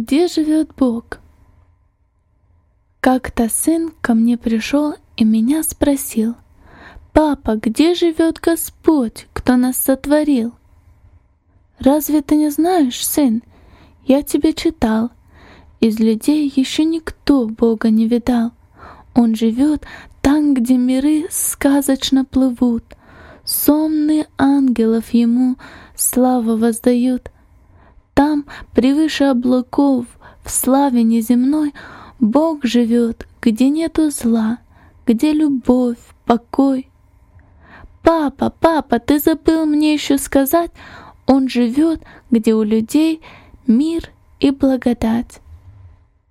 где живет Бог? Как-то сын ко мне пришел и меня спросил: «Папа, где живет Господь, кто нас сотворил?» «Разве ты не знаешь, сын? Я тебе читал. Из людей еще никто Бога не видал. Он живет там, где миры сказочно плывут. Сонные ангелов ему славу воздают. Там, превыше облаков, в славе неземной, Бог живет, где нету зла, где любовь, покой. Папа, папа, ты забыл мне еще сказать, Он живет, где у людей мир и благодать.